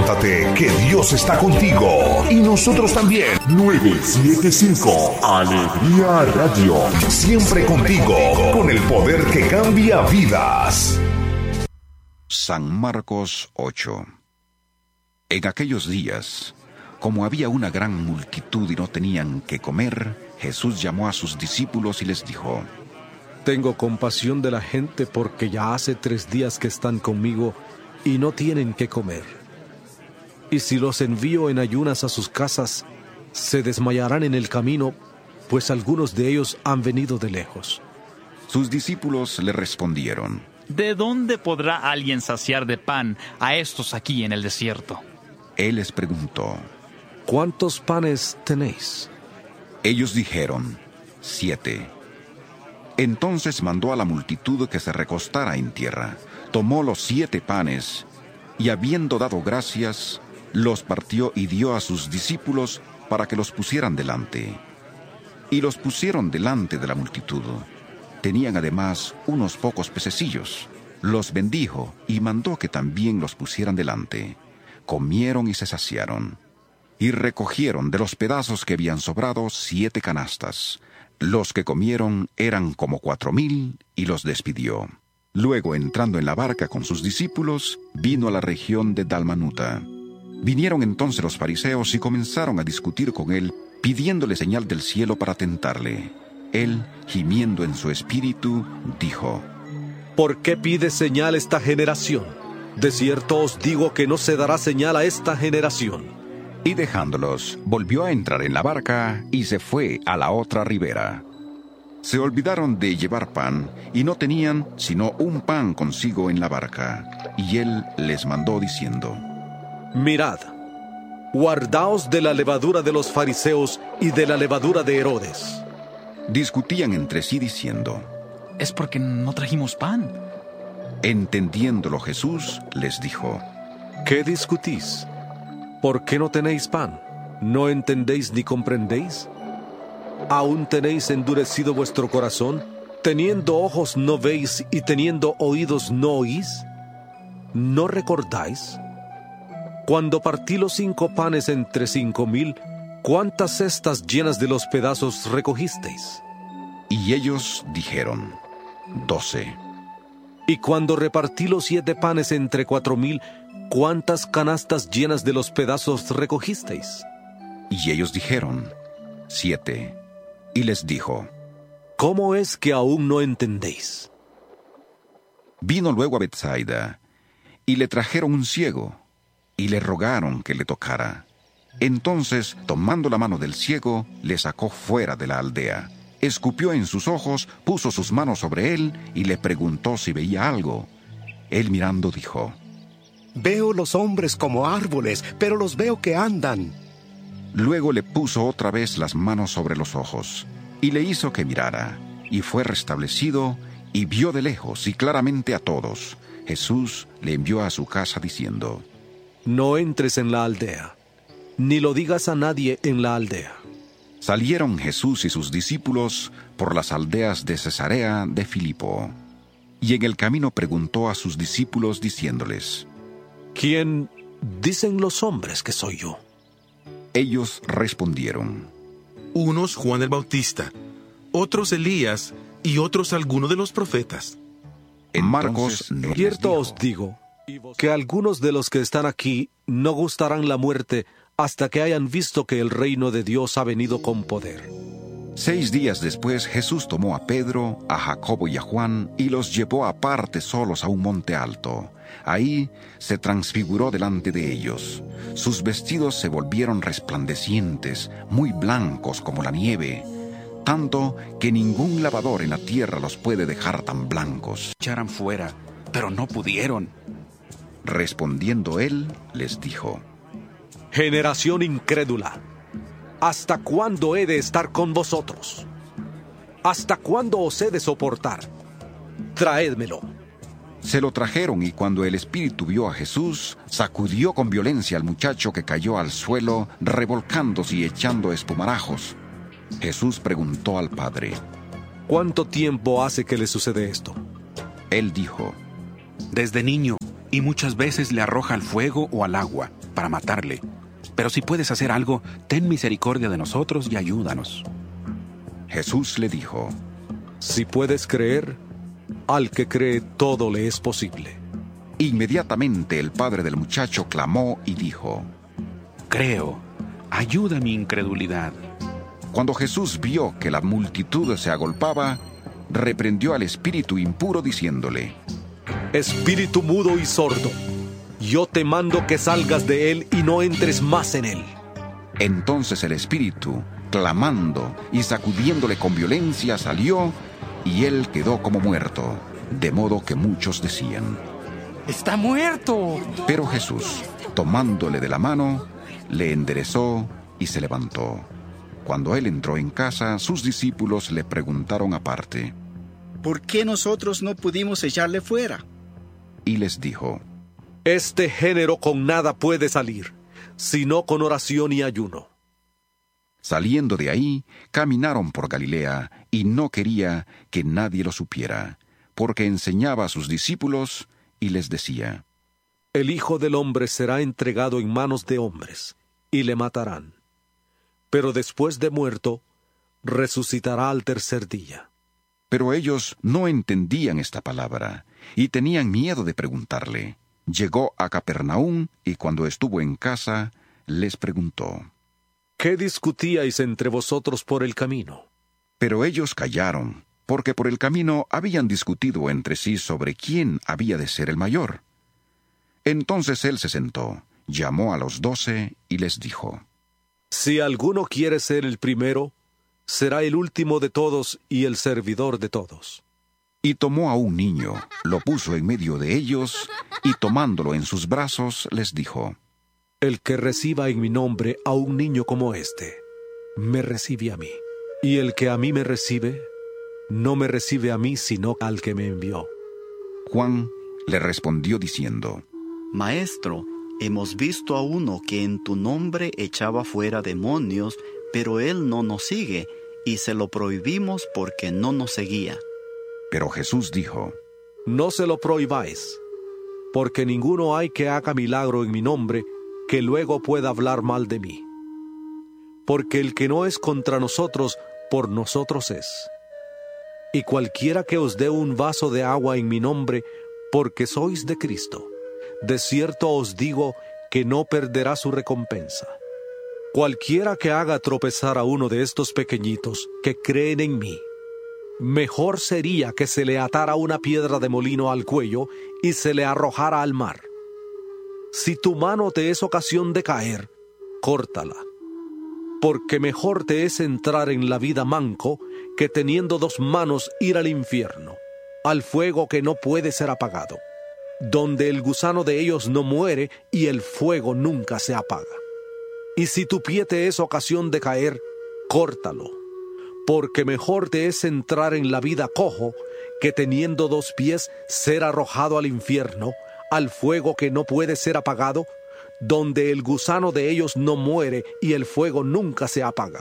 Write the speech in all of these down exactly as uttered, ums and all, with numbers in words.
levántate, que Dios está contigo. Y nosotros también. nueve siete cinco Alegría Radio. Siempre contigo, con el poder que cambia vidas. San Marcos ocho. En aquellos días, como había una gran multitud y no tenían qué comer, Jesús llamó a sus discípulos y les dijo: Tengo compasión de la gente porque ya hace tres días que están conmigo y no tienen qué comer. Y si los envío en ayunas a sus casas, se desmayarán en el camino, pues algunos de ellos han venido de lejos. Sus discípulos le respondieron: ¿De dónde podrá alguien saciar de pan a estos aquí en el desierto? Él les preguntó: ¿Cuántos panes tenéis? Ellos dijeron: Siete. Entonces mandó a la multitud que se recostara en tierra, tomó los siete panes, y habiendo dado gracias, los partió y dio a sus discípulos para que los pusieran delante. Y los pusieron delante de la multitud. Tenían además unos pocos pececillos. Los bendijo y mandó que también los pusieran delante. Comieron y se saciaron. Y recogieron de los pedazos que habían sobrado siete canastas. Los que comieron eran como cuatro mil, y los despidió. Luego, entrando en la barca con sus discípulos, vino a la región de Dalmanuta. Vinieron entonces los fariseos y comenzaron a discutir con él, pidiéndole señal del cielo para tentarle. Él, gimiendo en su espíritu, dijo: ¿Por qué pide señal esta generación? De cierto os digo que no se dará señal a esta generación. Y dejándolos, volvió a entrar en la barca y se fue a la otra ribera. Se olvidaron de llevar pan, y no tenían sino un pan consigo en la barca. Y él les mandó diciendo: Mirad, guardaos de la levadura de los fariseos y de la levadura de Herodes. Discutían entre sí diciendo: Es porque no trajimos pan. Entendiéndolo Jesús les dijo: ¿Qué discutís? ¿Por qué no tenéis pan? ¿No entendéis ni comprendéis? ¿Aún tenéis endurecido vuestro corazón? ¿Teniendo ojos no veis y teniendo oídos no oís? ¿No recordáis? Cuando partí los cinco panes entre cinco mil, ¿cuántas cestas llenas de los pedazos recogisteis? Y ellos dijeron: Doce. Y cuando repartí los siete panes entre cuatro mil, ¿cuántas canastas llenas de los pedazos recogisteis? Y ellos dijeron: Siete. Y les dijo: ¿Cómo es que aún no entendéis? Vino luego a Betsaida, y le trajeron un ciego, y le rogaron que le tocara. Entonces, tomando la mano del ciego, le sacó fuera de la aldea. Escupió en sus ojos, puso sus manos sobre él, y le preguntó si veía algo. Él mirando dijo: Veo los hombres como árboles, pero los veo que andan. Luego le puso otra vez las manos sobre los ojos, y le hizo que mirara, y fue restablecido, y vio de lejos y claramente a todos. Jesús le envió a su casa diciendo: No entres en la aldea, ni lo digas a nadie en la aldea. Salieron Jesús y sus discípulos por las aldeas de Cesarea de Filipo, y en el camino preguntó a sus discípulos diciéndoles: ¿Quién dicen los hombres que soy yo? Ellos respondieron: Unos Juan el Bautista, otros Elías, y otros alguno de los profetas. En Marcos, no cierto os digo que algunos de los que están aquí no gustarán la muerte hasta que hayan visto que el reino de Dios ha venido con poder. Seis días después Jesús tomó a Pedro, a Jacobo y a Juan y los llevó aparte solos a un monte alto. Ahí se transfiguró delante de ellos. Sus vestidos se volvieron resplandecientes, muy blancos como la nieve, tanto que ningún lavador en la tierra los puede dejar tan blancos. Echaran fuera, pero no pudieron. Respondiendo él, les dijo: Generación incrédula, ¿hasta cuándo he de estar con vosotros? ¿Hasta cuándo os he de soportar? Traédmelo. Se lo trajeron, y cuando el espíritu vio a Jesús, sacudió con violencia al muchacho, que cayó al suelo, revolcándose y echando espumarajos. Jesús preguntó al padre: ¿Cuánto tiempo hace que le sucede esto? Él dijo: Desde niño, y muchas veces le arroja al fuego o al agua, para matarle. Pero si puedes hacer algo, ten misericordia de nosotros y ayúdanos. Jesús le dijo: Si puedes creer, al que cree todo le es posible. Inmediatamente el padre del muchacho clamó y dijo: Creo, ayuda mi incredulidad. Cuando Jesús vio que la multitud se agolpaba, reprendió al espíritu impuro diciéndole: Espíritu mudo y sordo, yo te mando que salgas de él y no entres más en él. Entonces el espíritu, clamando y sacudiéndole con violencia, salió, y él quedó como muerto, de modo que muchos decían: ¡Está muerto! Pero Jesús, tomándole de la mano, le enderezó y se levantó. Cuando él entró en casa, sus discípulos le preguntaron aparte: ¿Por qué nosotros no pudimos echarle fuera? Y les dijo: Este género con nada puede salir, sino con oración y ayuno. Saliendo de ahí, caminaron por Galilea, y no quería que nadie lo supiera, porque enseñaba a sus discípulos y les decía: El Hijo del Hombre será entregado en manos de hombres, y le matarán. Pero después de muerto, resucitará al tercer día. Pero ellos no entendían esta palabra, y tenían miedo de preguntarle. Llegó a Capernaum, y cuando estuvo en casa, les preguntó: ¿Qué discutíais entre vosotros por el camino? Pero ellos callaron, porque por el camino habían discutido entre sí sobre quién había de ser el mayor. Entonces él se sentó, llamó a los doce y les dijo: Si alguno quiere ser el primero, será el último de todos y el servidor de todos. Y tomó a un niño, lo puso en medio de ellos, y tomándolo en sus brazos, les dijo: El que reciba en mi nombre a un niño como este, me recibe a mí. Y el que a mí me recibe, no me recibe a mí, sino al que me envió. Juan le respondió diciendo: Maestro, hemos visto a uno que en tu nombre echaba fuera demonios, pero él no nos sigue, y se lo prohibimos porque no nos seguía. Pero Jesús dijo: No se lo prohibáis, porque ninguno hay que haga milagro en mi nombre, que luego pueda hablar mal de mí. Porque el que no es contra nosotros, por nosotros es. Y cualquiera que os dé un vaso de agua en mi nombre, porque sois de Cristo, de cierto os digo que no perderá su recompensa. Cualquiera que haga tropezar a uno de estos pequeñitos que creen en mí, mejor sería que se le atara una piedra de molino al cuello y se le arrojara al mar. Si tu mano te es ocasión de caer, córtala, porque mejor te es entrar en la vida manco que teniendo dos manos ir al infierno, al fuego que no puede ser apagado, donde el gusano de ellos no muere y el fuego nunca se apaga. Y si tu pie te es ocasión de caer, córtalo, porque mejor te es entrar en la vida cojo que teniendo dos pies ser arrojado al infierno, al fuego que no puede ser apagado, donde el gusano de ellos no muere y el fuego nunca se apaga.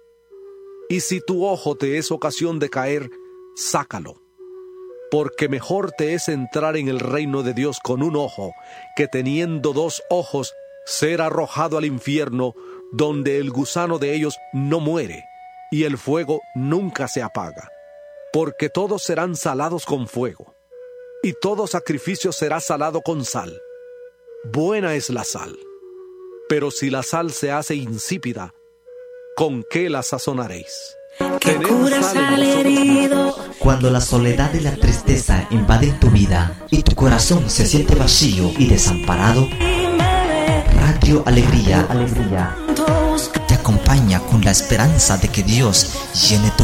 Y si tu ojo te es ocasión de caer, sácalo, porque mejor te es entrar en el reino de Dios con un ojo, que teniendo dos ojos ser arrojado al infierno, donde el gusano de ellos no muere y el fuego nunca se apaga. Porque todos serán salados con fuego, y todo sacrificio será salado con sal. Buena es la sal, pero si la sal se hace insípida, ¿con qué la sazonaréis? Que curas al herido. Cuando la soledad y la tristeza invaden tu vida y tu corazón se siente vacío y desamparado, Radio Alegría, Alegría te acompaña con la esperanza de que Dios llene tu